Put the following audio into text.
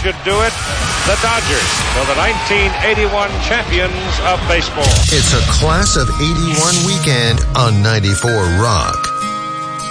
should do it? The Dodgers are the 1981 champions of baseball. It's a Class of 81 weekend on 94 Rock.